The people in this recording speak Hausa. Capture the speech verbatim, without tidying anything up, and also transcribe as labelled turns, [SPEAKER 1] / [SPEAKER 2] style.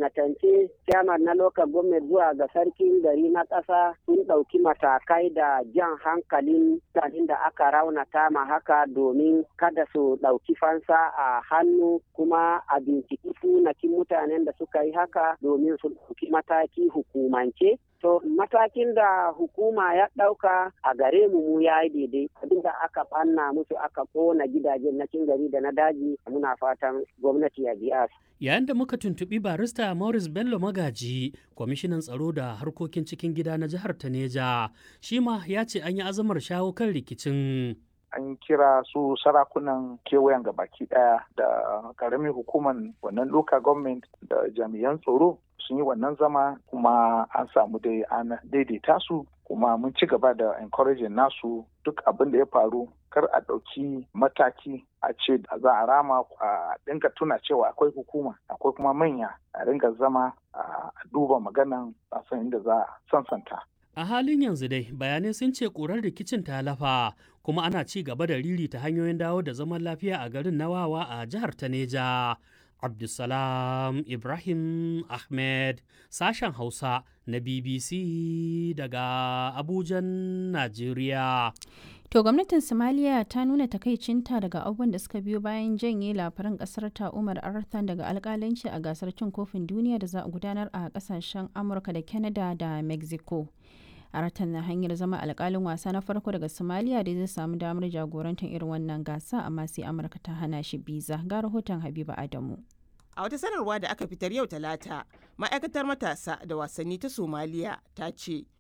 [SPEAKER 1] gwamnatance chairman na local government zuwa ga sarkin gari na ƙasa sun ɗauki matakai da jan hankalin mutanen da aka raunata ma haka domin kada su ɗauki fansa a hannu, kuma a binciki sunakin mutanen da suka yi haka domin su ɗauki mataki hukumance. To matakin da hukuma ya ɗauka a gare mu mu ya yi daidai, abinda aka ɓanna musu aka ƙona gidajen na cin gari da na daji, muna fatan gwamnati ya biya su.
[SPEAKER 2] Yayin da muka tuntuɓi barista Morris Bello Magaji, kwamishinan tsaro da harkokin cikin gida na jihar ta Neja, shi ma ya ce an yi azamar shawo kan rikicin.
[SPEAKER 3] An kira su sarakunan kewayen gabaki daya da karamin hukumar wannan local government da jami'an tsaro sun yi wannan zama, kuma an samu dai an daidaita su, kuma mun ci gaba da encouraging nasu duk abin da ya faru kar a ɗauki mataki a ce za a rama, a dinga tuna cewa akwai hukuma akwai kuma manya, a dinga zama a duba maganan a san inda za a sansanta.
[SPEAKER 2] A halin yanzu dai bayanai sun ce ƙurar rikicin ta lafa, kuma ana ci gaba da ririta hanyoyin dawo da zaman lafiya a garin Nawawa a jihar ta Neja. Abdulsalam Ibrahim Ahmed, sashen Hausa na B B C daga Abujan, Najeriya.
[SPEAKER 4] To gwamnatin Somalia ta nuna takaicinta daga abubuwan da suka biyo bayan janye labaran kasar ta Umar Arthan daga alkalanci a gasar cin kofin duniya da za a gudanar a kasashen Amurka da Canada da Mexico. Arthan na hanyar zama alkalin wasa na farko daga Somalia da zai samu damar jagorantar irin wannan gasa, amma sai Amurka ta hana shi biza. Ga rahoton Habiba Adamu.
[SPEAKER 5] A wata sanarwa da aka fitar yau Talata, ma'aikatar matasa da wasanni ta Somaliya ta ce